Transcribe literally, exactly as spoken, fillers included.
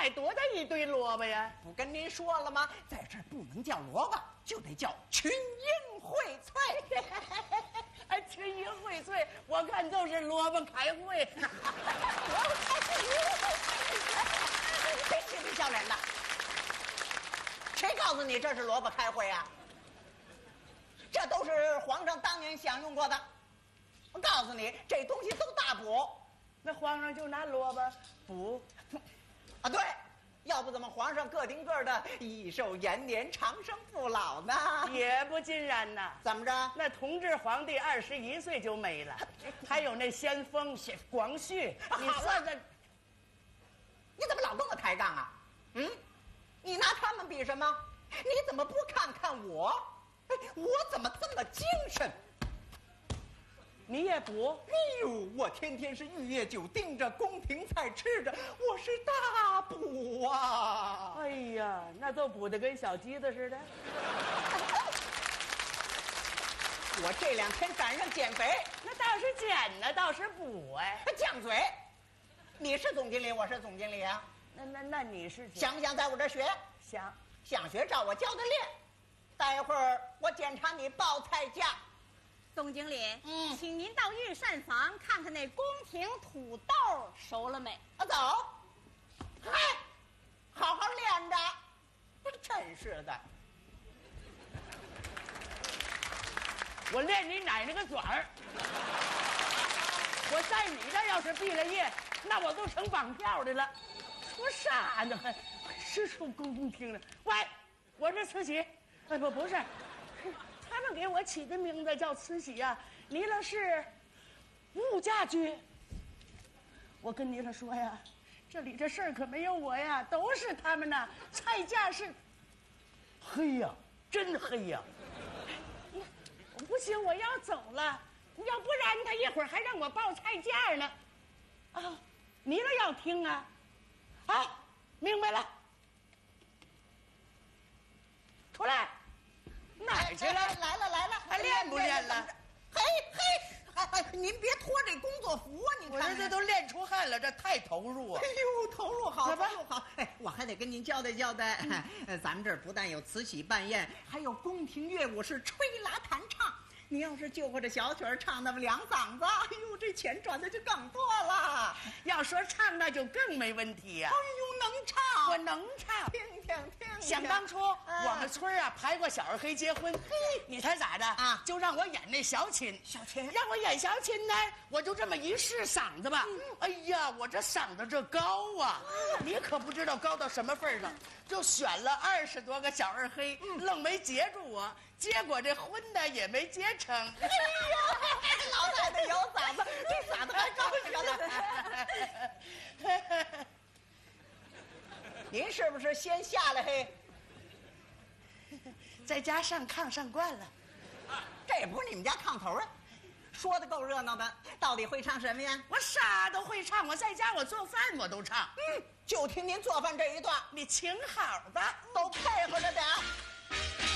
买多大一堆萝卜呀？ 不跟您说了吗？在这儿不能叫萝卜，就得叫群英荟萃。 哎，群英荟萃，我看就是萝卜开会。 别嬉皮笑脸的，谁告诉你这是萝卜开会啊？这都是皇上当年享用过的。我告诉你，这东西都大补。 那皇上就拿萝卜补啊？对，要不怎么皇上个顶个的益寿延年、长生不老呢？ 也不尽然呐。 怎么着？ 那同治皇帝二十一岁就没了，还有那先锋广旭，你算算， 你怎么老跟我抬杠啊？嗯，你拿他们比什么？你怎么不看看我？哎，我怎么这么精神？ 你也补？ 哎呦，我天天是玉液酒盯着，宫廷菜吃着，我是大补啊！ 哎呀，那都补得跟小鸡子似的。 我这两天赶上减肥， 那倒是减呢，倒是补哎。 犟嘴！你是总经理，我是总经理啊。 那那那你是想不想在我这儿学？ 想。 想学，照我教的练。待会儿我检查你报菜价。 总经理， 嗯， 请您到御膳房看看那宫廷土豆熟了没？ 啊，走。嗨，好好练着。真是的， 我练你奶奶个爪儿！我在你这要是毕了业，那我都成绑票的了。说啥呢？还是出宫廷了？喂，我是慈禧，哎不不是。他们给我起的名字叫慈禧呀，弥勒是物价局。我跟弥勒说呀，这里这事儿可没有我呀，都是他们呐。菜价是黑呀，真黑呀！不行，我要走了，要不然他一会儿还让我报菜价呢。啊，弥勒要听啊！啊，明白了，出来。哪儿去了？ 来了来了， 还练不练了？ 嘿嘿，哎哎，您别脱这工作服啊！你看， 我这这都练出汗了，这太投入啊！ 哎呦，投入好，投入好！哎，我还得跟您交代交代，嗯、咱们这儿不但有慈禧办宴，还有宫廷乐舞是吹拉弹唱。你要是就会这小曲儿唱那么两嗓子，哎呦，这钱赚的就更多了。 要说唱，那就更没问题呀、 啊！哎呦，能唱， 我能唱。 听听听听。 想当初、啊、我们村啊排过小二黑结婚，嘿，你猜咋的啊？ 就让我演那小琴， 小琴， 让我演小琴呢，我就这么一试嗓子吧，嗯、哎呀，我这嗓子这高啊，嗯、你可不知道高到什么份上，就选了二十多个小二黑，嗯、愣没接住我。结果这婚呢也没结成。哎呀，老太太有嗓子，这嗓子还高着呢。您是不是先下来嘿？ 在家上炕上惯了， 这也不是你们家炕头啊。说的够热闹的，到底会唱什么呀？ 我啥都会唱，我在家我做饭我都唱。 嗯，就听您做饭这一段， 你请好吧， 都配合着点。